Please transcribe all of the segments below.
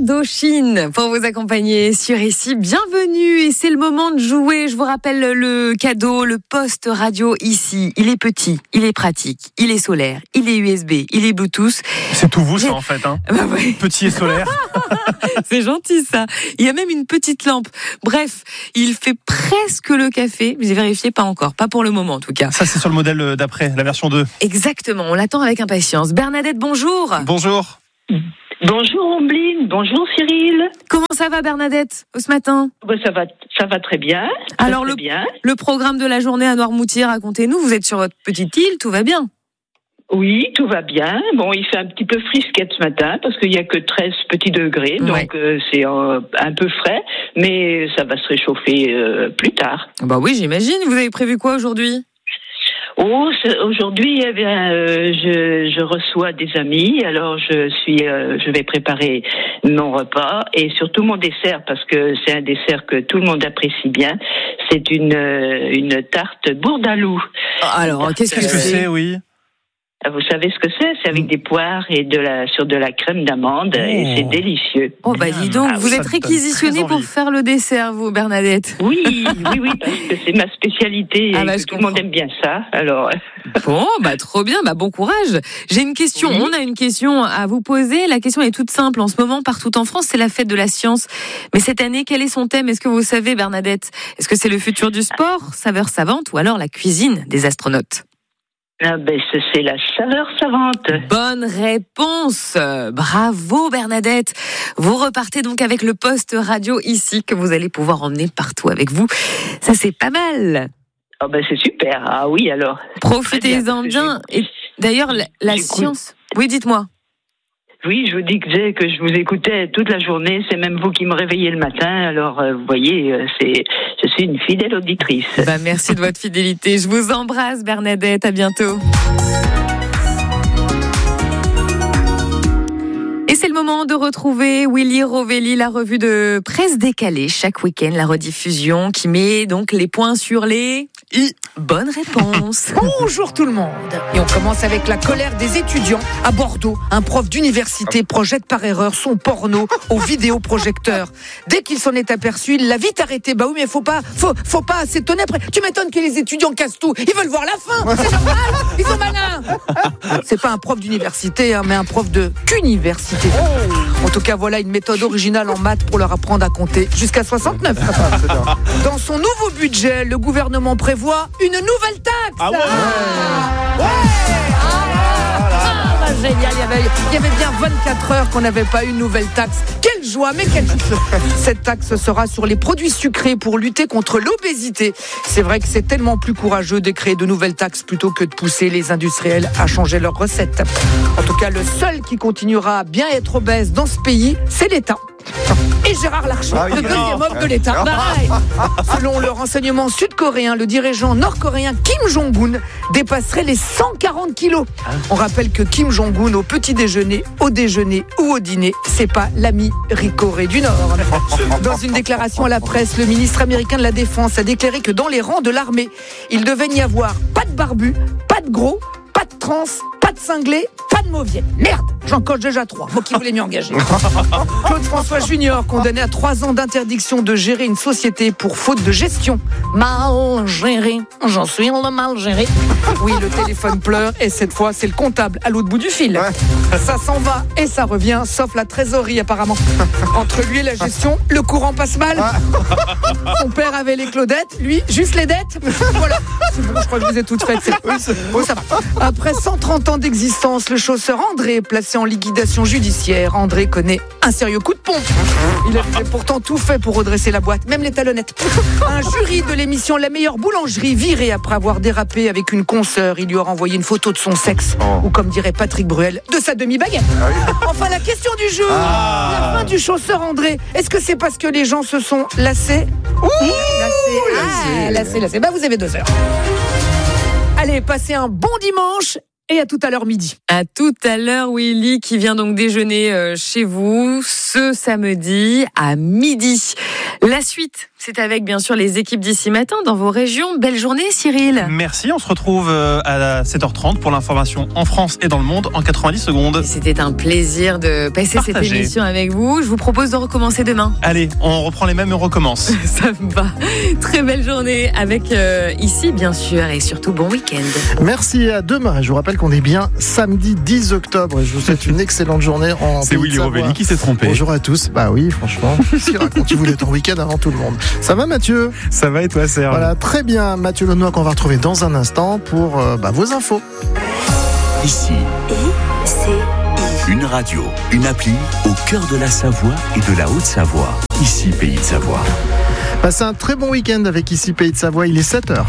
Indochine pour vous accompagner sur ici. Bienvenue et c'est le moment de jouer. Je vous rappelle le cadeau, le poste radio ici. Il est petit, il est pratique, il est solaire, il est USB, il est Bluetooth. C'est tout vous ça en fait. Hein. Bah ouais. Petit et solaire. C'est gentil ça. Il y a même une petite lampe. Bref, il fait presque le café. J'ai vérifié, pas encore. Pas pour le moment en tout cas. Ça c'est sur le modèle d'après, la version 2. Exactement, on l'attend avec impatience. Bernadette, bonjour. Bonjour. Bonjour Ombline, bonjour Cyril. Comment ça va Bernadette ce matin? Ça va très bien. Alors très bien. Le programme de la journée à Noirmoutier, racontez-nous. Vous êtes sur votre petite île, tout va bien? Oui, tout va bien. Bon, il fait un petit peu frisquette ce matin parce qu'il n'y a que 13 petits degrés, donc c'est un peu frais, mais ça va se réchauffer plus tard. Bah oui, j'imagine. Vous avez prévu quoi aujourd'hui? Aujourd'hui, eh bien, je reçois des amis. Alors, je vais préparer mon repas et surtout mon dessert parce que c'est un dessert que tout le monde apprécie bien. C'est une tarte bourdaloue. Alors, qu'est-ce que c'est? Oui. Vous savez ce que c'est? C'est avec des poires et sur de la crème d'amande et c'est délicieux. Oh bah dis donc, vous êtes réquisitionné pour faire le dessert, vous, Bernadette. Oui, parce que c'est ma spécialité et que tout le monde aime bien ça. Alors. Bon, bah trop bien, bah bon courage. J'ai une question, on a une question à vous poser. La question est toute simple. En ce moment, partout en France, c'est la fête de la science. Mais cette année, quel est son thème? Est-ce que vous savez, Bernadette? Est-ce que c'est le futur du sport, saveur savante, ou alors la cuisine des astronautes? Ah ben, c'est la saveur savante. Bonne réponse. Bravo Bernadette. Vous repartez donc avec le poste radio ici que vous allez pouvoir emmener partout avec vous. Ça c'est pas mal. Ah ben c'est super. Ah oui alors. Profitez-en bien. Et d'ailleurs la science. Oui, dites-moi. Oui, je vous disais que je vous écoutais toute la journée. C'est même vous qui me réveillez le matin. Alors, vous voyez, je suis une fidèle auditrice. Bah, merci de votre fidélité. Je vous embrasse, Bernadette. À bientôt. Et c'est le moment de retrouver Willy Rovelli, la revue de presse décalée. Chaque week-end, la rediffusion qui met donc les points sur les i. Bonne réponse. Bonjour tout le monde. Et on commence avec la colère des étudiants. À Bordeaux, un prof d'université projette par erreur son porno au vidéoprojecteur. Dès qu'il s'en est aperçu, il l'a vite arrêté. Bah oui, mais faut pas s'étonner après. Tu m'étonnes que les étudiants cassent tout. Ils veulent voir la fin. C'est normal. Ils sont malins. C'est pas un prof d'université, mais un prof de qu'université. En tout cas, voilà une méthode originale en maths pour leur apprendre à compter jusqu'à 69. Dans son nouveau budget, le gouvernement prévoit une nouvelle taxe. Ah ouais. Génial, il y avait bien 24 heures qu'on n'avait pas eu une nouvelle taxe. Quelle joie, mais quelle joie. Cette taxe sera sur les produits sucrés pour lutter contre l'obésité. C'est vrai que c'est tellement plus courageux de créer de nouvelles taxes plutôt que de pousser les industriels à changer leurs recettes. En tout cas, le seul qui continuera à bien être obèse dans ce pays, c'est l'État. Et Gérard Larcher, le deuxième homme de l'État. Selon le renseignement sud-coréen, le dirigeant nord-coréen Kim Jong-un dépasserait les 140 kilos. On rappelle que Kim Jong-un, au petit déjeuner, au déjeuner ou au dîner, c'est pas l'ami Corée du Nord. Dans une déclaration à la presse, le ministre américain de la Défense a déclaré que dans les rangs de l'armée, il devait n'y avoir pas de barbus, pas de gros, pas de trans, pas de cinglés, pas de mauviette. Merde, j'en coche déjà 3. Moi qui voulais m'y engager. Claude François Junior, condamné à 3 ans d'interdiction de gérer une société pour faute de gestion. Mal géré, j'en suis le mal géré. Oui, le téléphone pleure et cette fois, c'est le comptable à l'autre bout du fil. Ça s'en va et ça revient, sauf la trésorerie apparemment. Entre lui et la gestion, le courant passe mal. Son père avait les Claudettes, lui, juste les dettes. Voilà, c'est bon, je crois que je vous ai toutes faites. Oh, ça va. Après 130 ans d'existence, le chausseur André est placé en liquidation judiciaire. André connaît un sérieux coup de pompe. Il avait pourtant tout fait pour redresser la boîte, même les talonnettes. Un jury de l'émission La meilleure boulangerie viré après avoir dérapé avec une consoeur. Il lui aura envoyé une photo de son sexe, ou comme dirait Patrick Bruel, de sa demi-baguette. Enfin, la question du jour, la fin du chausseur André. Est-ce que c'est parce que les gens se sont lassés? Lassés. Bah, vous avez 2 heures. Allez, passez un bon dimanche et à tout à l'heure midi. À tout à l'heure, Willy, qui vient donc déjeuner chez vous ce samedi à midi. La suite, c'est avec bien sûr les équipes d'ici matin dans vos régions. Belle journée, Cyril. Merci, on se retrouve à 7h30 pour l'information en France et dans le monde en 90 secondes. C'était un plaisir de passer cette émission avec vous. Je vous propose de recommencer demain. Allez, on reprend les mêmes et on recommence. Ça me va. Très belle journée avec ici, bien sûr, et surtout bon week-end. Merci, à demain. Je vous rappelle qu'on est bien samedi 10 octobre et je vous souhaite une excellente journée en C'est Willy Rovelli qui s'est trompé. Bonjour à tous. Bah oui, franchement, racontez-vous de ton week-end avant tout le monde. Ça va, Mathieu ? Ça va et toi, Serge ? Voilà, très bien. Mathieu Launois qu'on va retrouver dans un instant pour vos infos. Ici, une radio, une appli au cœur de la Savoie et de la Haute-Savoie. Ici, Pays de Savoie. Passez un très bon week-end avec Ici Pays de Savoie, il est 7h.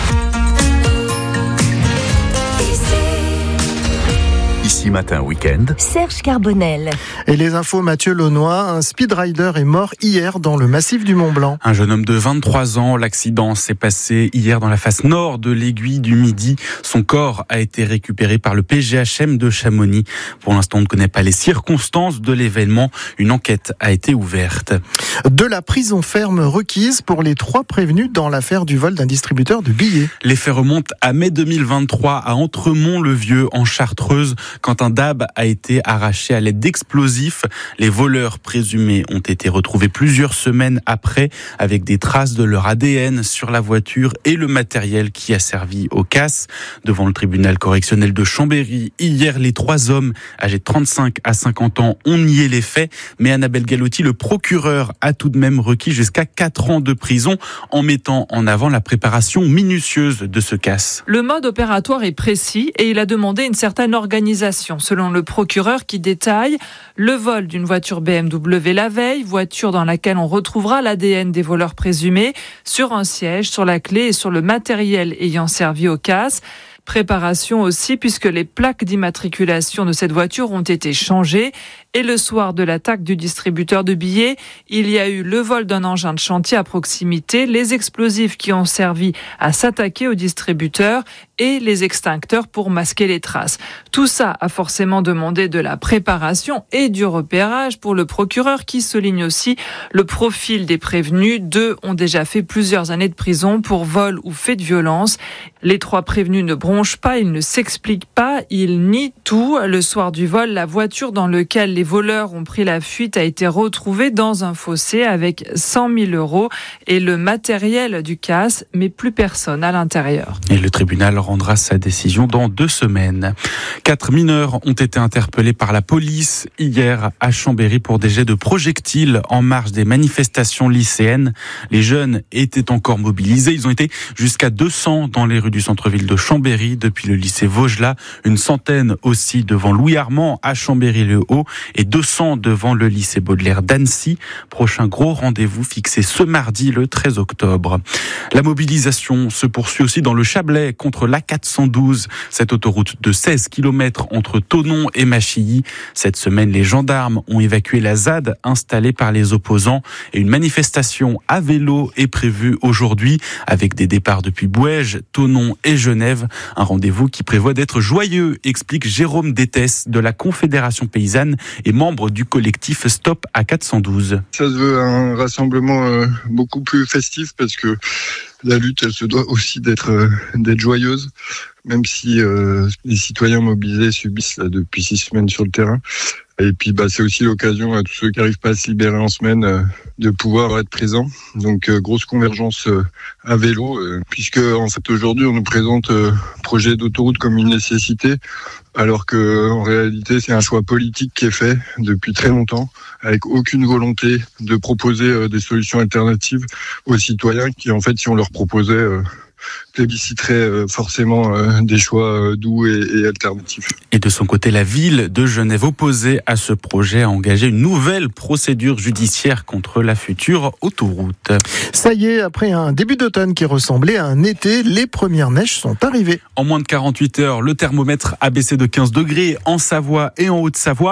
Ici Matin Week-end, Serge Carbonel. Et les infos, Mathieu Launois, un speedrider est mort hier dans le massif du Mont-Blanc. Un jeune homme de 23 ans, l'accident s'est passé hier dans la face nord de l'aiguille du Midi. Son corps a été récupéré par le PGHM de Chamonix. Pour l'instant, on ne connaît pas les circonstances de l'événement. Une enquête a été ouverte. De la prison ferme requise pour les 3 prévenus dans l'affaire du vol d'un distributeur de billets. Les faits remontent à mai 2023 à Entremont-le-Vieux en Chartreuse, quand un DAB a été arraché à l'aide d'explosifs. Les voleurs présumés ont été retrouvés plusieurs semaines après avec des traces de leur ADN sur la voiture et le matériel qui a servi au casse. Devant le tribunal correctionnel de Chambéry, hier, les 3 hommes âgés de 35 à 50 ans ont nié les faits, mais Annabelle Galotti, le procureur, a tout de même requis jusqu'à 4 ans de prison en mettant en avant la préparation minutieuse de ce casse. Le mode opératoire est précis et il a demandé une certaine organisation. Selon le procureur qui détaille le vol d'une voiture BMW la veille, voiture dans laquelle on retrouvera l'ADN des voleurs présumés, sur un siège, sur la clé et sur le matériel ayant servi au casse. Préparation aussi puisque les plaques d'immatriculation de cette voiture ont été changées. Et le soir de l'attaque du distributeur de billets, il y a eu le vol d'un engin de chantier à proximité, les explosifs qui ont servi à s'attaquer au distributeur et les extincteurs pour masquer les traces. Tout ça a forcément demandé de la préparation et du repérage pour le procureur qui souligne aussi le profil des prévenus. 2 ont déjà fait plusieurs années de prison pour vol ou fait de violence. Les 3 prévenus ne bronchent pas, ils ne s'expliquent pas, ils nient tout. Le soir du vol, la voiture dans laquelle les voleurs ont pris la fuite a été retrouvée dans un fossé avec 100 000 € et le matériel du casse, mais plus personne à l'intérieur. Et le tribunal rendra sa décision dans 2 semaines. 4 mineurs ont été interpellés par la police hier à Chambéry pour des jets de projectiles en marge des manifestations lycéennes. Les jeunes étaient encore mobilisés. Ils ont été jusqu'à 200 dans les rues du centre-ville de Chambéry depuis le lycée Vaugelas, une centaine aussi devant Louis Armand à Chambéry-le-Haut et 200 devant le lycée Baudelaire d'Annecy. Prochain gros rendez-vous fixé ce mardi le 13 octobre. La mobilisation se poursuit aussi dans le Chablais contre l'A412, cette autoroute de 16 km entre Thonon et Machilly. Cette semaine, les gendarmes ont évacué la ZAD installée par les opposants et une manifestation à vélo est prévue aujourd'hui avec des départs depuis Bouèges, Thonon et Genève. Un rendez-vous qui prévoit d'être joyeux, explique Jérôme Détès de la Confédération paysanne et membre du collectif Stop A412. Ça se veut un rassemblement beaucoup plus festif parce que la lutte, elle se doit aussi d'être joyeuse, même si les citoyens mobilisés subissent là, depuis 6 semaines sur le terrain. Et puis c'est aussi l'occasion à tous ceux qui n'arrivent pas à se libérer en semaine de pouvoir être présents. Donc grosse convergence à vélo, puisque en fait aujourd'hui on nous présente projet d'autoroute comme une nécessité, alors que en réalité c'est un choix politique qui est fait depuis très longtemps, avec aucune volonté de proposer des solutions alternatives aux citoyens qui en fait si on leur proposait plébisciterait forcément des choix doux et alternatifs. Et de son côté, la ville de Genève, opposée à ce projet, a engagé une nouvelle procédure judiciaire contre la future autoroute. Ça y est, après un début d'automne qui ressemblait à un été, les premières neiges sont arrivées. En moins de 48 heures, le thermomètre a baissé de 15 degrés en Savoie et en Haute-Savoie.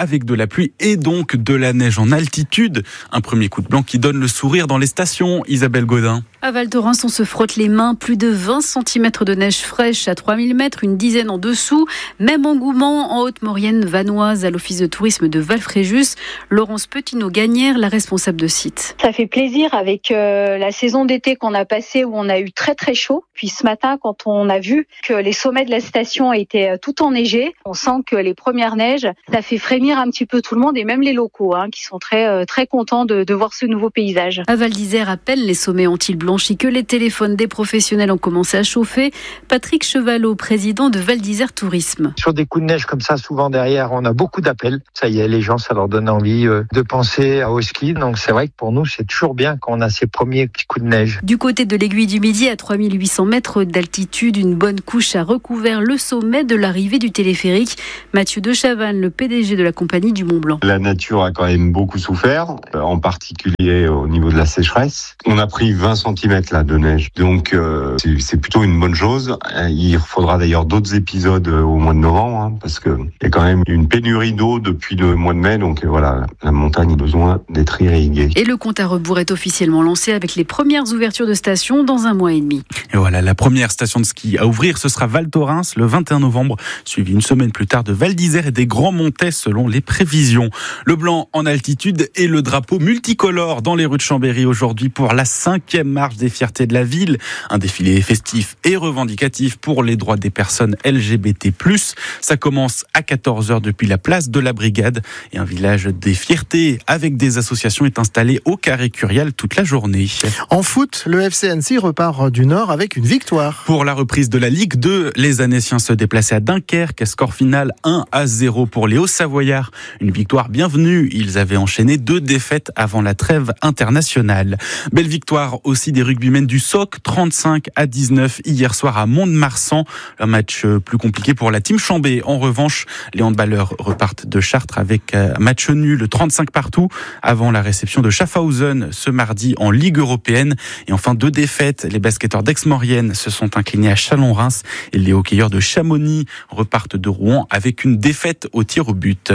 avec de la pluie et donc de la neige en altitude. Un premier coup de blanc qui donne le sourire dans les stations. Isabelle Godin. À Val Thorens, on se frotte les mains. Plus de 20 cm de neige fraîche à 3000 mètres, une dizaine en dessous. Même engouement en Haute-Maurienne vanoise à l'office de tourisme de Val-Fréjus. Laurence Petineau-Gagnère, la responsable de site. Ça fait plaisir avec la saison d'été qu'on a passée où on a eu très très chaud. Puis ce matin, quand on a vu que les sommets de la station étaient tout enneigés, on sent que les premières neiges, ça fait frémir un petit peu tout le monde et même les locaux qui sont très très contents de voir ce nouveau paysage. À Val d'Isère, à peine les sommets ont-ils blanchi que les téléphones des professionnels ont commencé à chauffer. Patrick Chevalot, président de Val d'Isère Tourisme. Sur des coups de neige comme ça, souvent derrière, on a beaucoup d'appels. Ça y est, les gens, ça leur donne envie de penser au ski. Donc c'est vrai que pour nous, c'est toujours bien quand on a ces premiers petits coups de neige. Du côté de l'Aiguille du Midi, à 3800 mètres d'altitude, une bonne couche a recouvert le sommet de l'arrivée du téléphérique. Mathieu de Chavannes, le PDG de la compagnie du Mont Blanc. La nature a quand même beaucoup souffert, en particulier au niveau de la sécheresse. On a pris 20 cm là de neige, donc c'est plutôt une bonne chose. Il faudra d'ailleurs d'autres épisodes au mois de novembre, parce que il y a quand même une pénurie d'eau depuis le mois de mai, donc voilà, la montagne a besoin d'être irriguée. Et le compte à rebours est officiellement lancé avec les premières ouvertures de stations dans un mois et demi. Et voilà, la première station de ski à ouvrir, ce sera Val Thorens le 21 novembre, suivi une semaine plus tard de Val d'Isère et des Grands Montets selon les prévisions. Le blanc en altitude et le drapeau multicolore dans les rues de Chambéry aujourd'hui pour la 5e marche des fiertés de la ville. Un défilé festif et revendicatif pour les droits des personnes LGBT+. Ça commence à 14h depuis la place de la Brigade et un village des fiertés avec des associations est installé au Carré Curial toute la journée. En foot, le FC Annecy repart du Nord avec une victoire. Pour la reprise de la Ligue 2, les Annéciens se déplaçaient à Dunkerque. Score final 1-0 pour les Hauts-Savoyards. Une victoire bienvenue. Ils avaient enchaîné 2 défaites avant la trêve internationale. Belle victoire aussi des rugbymen du SOC, 35-19 hier soir à Mont-de-Marsan. Un match plus compliqué pour la team Chambé. En revanche, les handballeurs repartent de Chartres avec un match nul 35 partout avant la réception de Schaffhausen ce mardi en Ligue européenne. Et enfin 2 défaites. Les basketteurs d'Aix-Maurienne se sont inclinés à Chalon-Reims et les hockeyeurs de Chamonix repartent de Rouen avec une défaite au tir au but.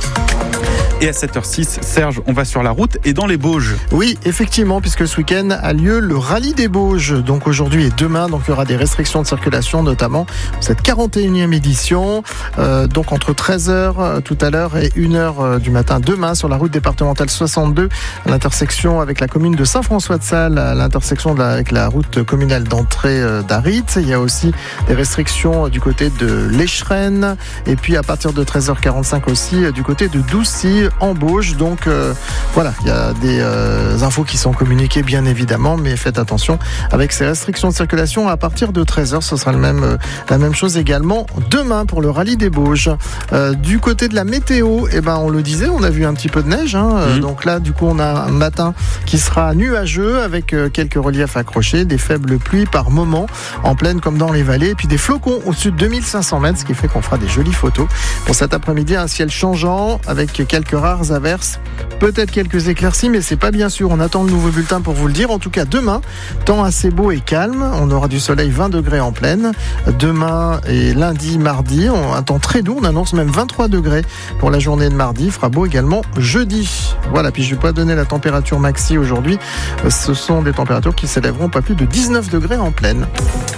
Et à 7h06, Serge, on va sur la route et dans les Bauges. Oui, effectivement, puisque ce week-end a lieu le rallye des Bauges. Donc aujourd'hui et demain, donc il y aura des restrictions de circulation, notamment cette 41e édition. Donc entre 13h tout à l'heure et 1h du matin demain sur la route départementale 62, à l'intersection avec la commune de Saint-François-de-Sales, à l'intersection avec la route communale d'entrée d'Arit. Il y a aussi des restrictions du côté de l'Écheren. Et puis à partir de 13h45 aussi du côté de Doucy, en Bauges. Donc voilà, il y a des infos qui sont communiquées bien évidemment, mais faites attention avec ces restrictions de circulation à partir de 13h. Ce sera la même chose également demain pour le rallye des Bauges. Du côté de la météo, on le disait, on a vu un petit peu de neige. Donc là, du coup, on a un matin qui sera nuageux avec quelques reliefs accrochés, des faibles pluies par moment en plaine comme dans les vallées, et puis des flocons au-dessus de 2500 mètres, ce qui fait qu'on fera des jolies photos. Pour cet après-midi, un ciel changeant avec quelques rares averses, peut-être quelques éclaircies, mais c'est pas bien sûr. On attend le nouveau bulletin pour vous le dire. En tout cas, demain, temps assez beau et calme. On aura du soleil, 20 degrés en plaine. Demain et lundi, mardi, un temps très doux. On annonce même 23 degrés pour la journée de mardi. Il fera beau également jeudi. Voilà, puis je vais pas donner la température maxi aujourd'hui. Ce sont des températures qui s'élèveront pas plus de 19 degrés en plaine.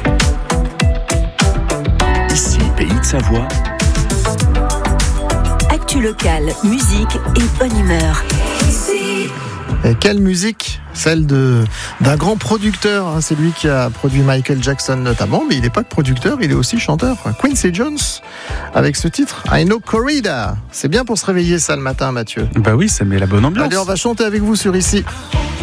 Ici, Pays de Savoie. Actu local, musique et bonne humeur. Et quelle musique, celle d'un grand producteur. C'est lui qui a produit Michael Jackson notamment, mais il n'est pas que producteur, il est aussi chanteur. Quincy Jones, avec ce titre, I Know Corrida. C'est bien pour se réveiller ça le matin, Mathieu. Bah oui, ça met la bonne ambiance. Allez, on va chanter avec vous sur Ici.